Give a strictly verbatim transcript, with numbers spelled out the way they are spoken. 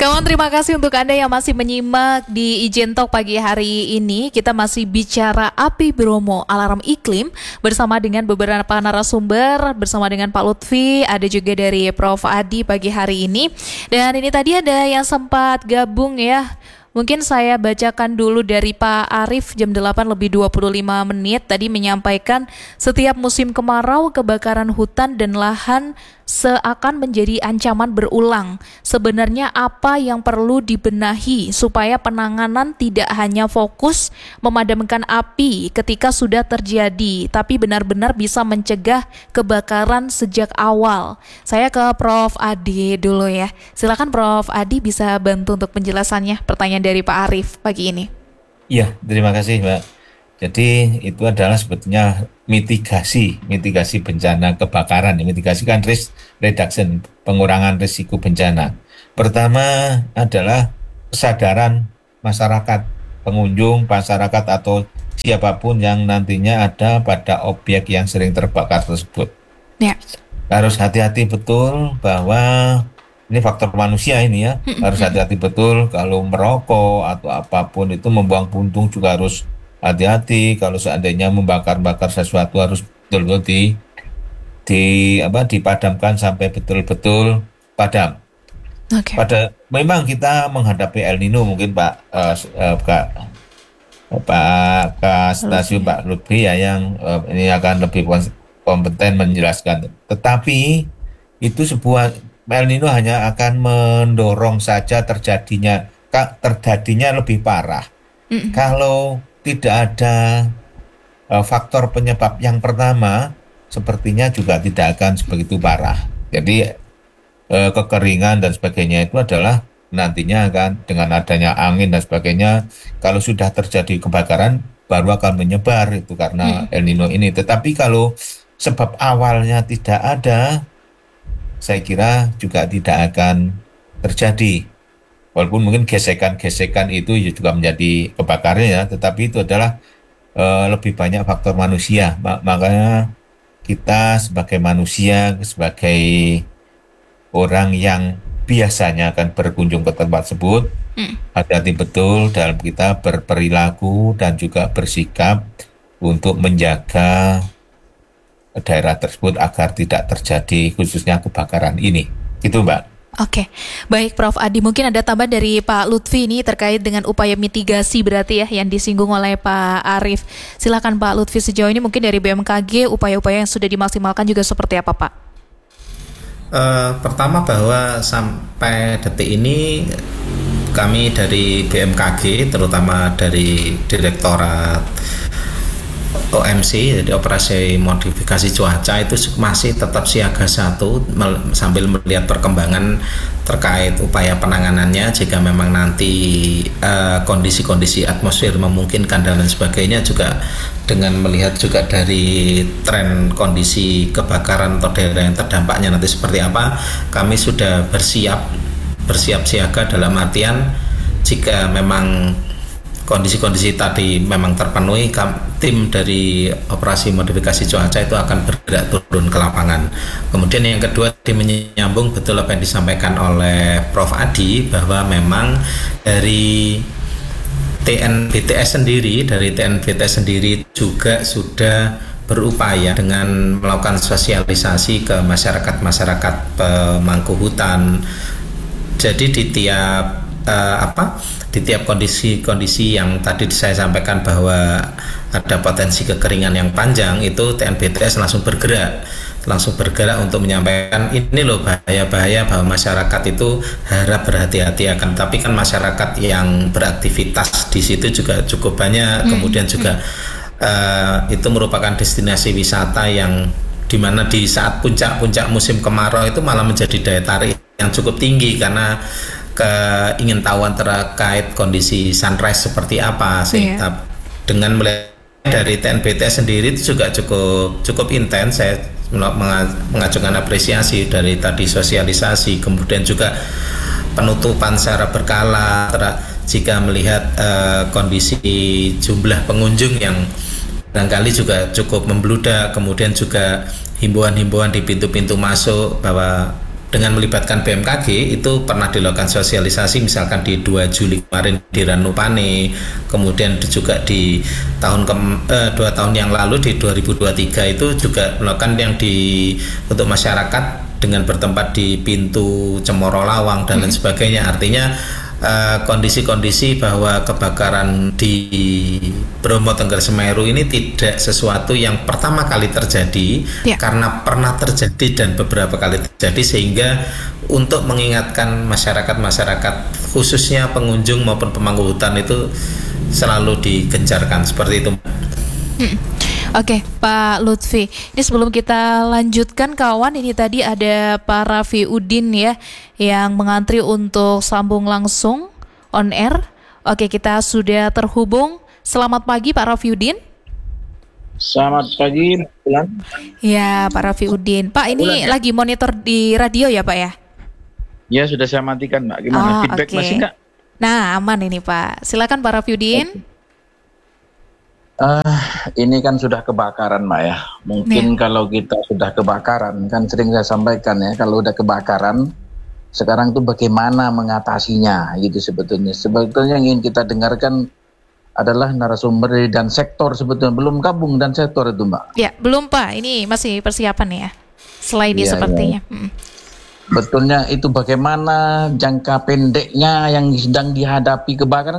Kawan, terima kasih untuk Anda yang masih menyimak di Ijen Talk pagi hari ini. Kita masih bicara api Bromo, alarm iklim bersama dengan beberapa narasumber, bersama dengan Pak Lutfi, ada juga dari Prof Adi pagi hari ini. Dan ini tadi ada yang sempat gabung ya. Mungkin saya bacakan dulu dari Pak Arif jam delapan lebih dua puluh lima menit tadi menyampaikan setiap musim kemarau kebakaran hutan dan lahan seakan menjadi ancaman berulang. Sebenarnya apa yang perlu dibenahi supaya penanganan tidak hanya fokus memadamkan api ketika sudah terjadi, tapi benar-benar bisa mencegah kebakaran sejak awal. Saya ke Prof Adi dulu ya. Silakan Prof Adi bisa bantu untuk penjelasannya pertanyaan dari Pak Arif pagi ini. Iya, terima kasih Mbak. Jadi itu adalah sebetulnya mitigasi, mitigasi bencana kebakaran. Mitigasi kan risk reduction, pengurangan risiko bencana. Pertama adalah kesadaran masyarakat, pengunjung, masyarakat atau siapapun yang nantinya ada pada objek yang sering terbakar tersebut. Ya. Harus hati-hati betul bahwa ini faktor manusia ini ya, harus hati-hati betul kalau merokok atau apapun itu membuang puntung juga harus hati-hati. Kalau seandainya membakar-bakar sesuatu harus betul-betul di, di apa dipadamkan sampai betul-betul padam. Okay. Pada memang kita menghadapi El Nino mungkin Pak uh, uh, Kak Pak Kak Stasiun Pak Lutfi ya yang uh, ini akan lebih kompeten menjelaskan. Tetapi itu sebuah El Nino hanya akan mendorong saja terjadinya terjadinya lebih parah. Mm. Kalau tidak ada uh, faktor penyebab yang pertama, sepertinya juga tidak akan sebegitu parah. Jadi uh, kekeringan dan sebagainya itu adalah nantinya akan dengan adanya angin dan sebagainya, kalau sudah terjadi kebakaran baru akan menyebar itu karena mm. El Nino ini. Tetapi kalau sebab awalnya tidak ada, saya kira juga tidak akan terjadi. Walaupun mungkin gesekan-gesekan itu juga menjadi kebakaran ya, tetapi itu adalah uh, lebih banyak faktor manusia. Makanya kita sebagai manusia, sebagai orang yang biasanya akan berkunjung ke tempat tersebut, hmm. hati-hati betul dalam kita berperilaku dan juga bersikap untuk menjaga daerah tersebut agar tidak terjadi khususnya kebakaran ini. Gitu Mbak. Oke, baik Prof Adi, mungkin ada tambahan dari Pak Lutfi ini terkait dengan upaya mitigasi berarti ya yang disinggung oleh Pak Arif. Silakan Pak Lutfi, sejauh ini mungkin dari B M K G upaya-upaya yang sudah dimaksimalkan juga seperti apa Pak? Uh, pertama bahwa sampai detik ini kami dari B M K G terutama dari Direktorat O M C, jadi operasi modifikasi cuaca itu masih tetap siaga satu mel- sambil melihat perkembangan terkait upaya penanganannya. Jika memang nanti uh, kondisi-kondisi atmosfer memungkinkan dan lain sebagainya, juga dengan melihat juga dari tren kondisi kebakaran atau daerah yang terdampaknya nanti seperti apa, kami sudah bersiap bersiap siaga dalam artian jika memang kondisi-kondisi tadi memang terpenuhi, tim dari operasi modifikasi cuaca itu akan bergerak turun ke lapangan. Kemudian yang kedua, menyambung betul apa yang disampaikan oleh Prof Adi bahwa memang dari T N B T S sendiri, dari T N B T S sendiri juga sudah berupaya dengan melakukan sosialisasi ke masyarakat-masyarakat pemangku hutan. Jadi di tiap uh, apa? di tiap kondisi-kondisi yang tadi saya sampaikan bahwa ada potensi kekeringan yang panjang, itu T N B T S langsung bergerak langsung bergerak untuk menyampaikan ini loh bahaya-bahaya bahwa masyarakat itu harap berhati-hati akan. Tapi kan masyarakat yang beraktivitas di situ juga cukup banyak, kemudian juga uh, itu merupakan destinasi wisata yang dimana di saat puncak-puncak musim kemarau itu malah menjadi daya tarik yang cukup tinggi karena keingintahuan terkait kondisi sunrise seperti apa, sehingga yeah. dengan melihat dari T N B T S sendiri itu juga cukup cukup intens. Saya mengajukan apresiasi dari tadi sosialisasi, kemudian juga penutupan secara berkala jika melihat uh, kondisi jumlah pengunjung yang barangkali juga cukup membludak, kemudian juga himbauan-himbauan di pintu-pintu masuk bahwa dengan melibatkan B M K G itu pernah dilakukan sosialisasi misalkan di dua Juli kemarin di Ranupane, kemudian juga di tahun ke, eh, dua tahun yang lalu di dua ribu dua puluh tiga itu juga melakukan yang di untuk masyarakat dengan bertempat di pintu Cemoro Lawang dan lain sebagainya. Artinya uh, kondisi-kondisi bahwa kebakaran di Bromo Tengger Semeru ini tidak sesuatu yang pertama kali terjadi, ya. Karena pernah terjadi dan beberapa kali terjadi, sehingga untuk mengingatkan masyarakat-masyarakat khususnya pengunjung maupun pemangku hutan itu selalu digencarkan seperti itu. Hmm. Oke, Pak Lutfi. Ini sebelum kita lanjutkan kawan, ini tadi ada Pak Raffi Udin ya yang mengantri untuk sambung langsung on air. Oke, kita sudah terhubung. Selamat pagi Pak Raffi Udin. Selamat pagi, Bulan. Ya, Pak Raffi Udin. Pak, ini Bulan, ya? lagi monitor di radio ya, Pak ya? Ya, sudah saya matikan, Mbak. Gimana? Oh, Feedback okay. masih nggak? Nah, aman ini, Pak. Silakan Pak Raffi Udin. Okay. Uh, ini kan sudah kebakaran, Mbak ya. Mungkin ya. Kalau kita sudah kebakaran, kan sering saya sampaikan ya, kalau udah kebakaran, sekarang tuh bagaimana mengatasinya, gitu sebetulnya. Sebetulnya yang ingin kita dengarkan adalah narasumber dan sektor sebetulnya, belum gabung dan sektor itu, Mbak. Ya, belum Pak. Ini masih persiapan ya. Slide ya, sepertinya. Ya. Hmm. Betulnya itu bagaimana jangka pendeknya yang sedang dihadapi kebakaran.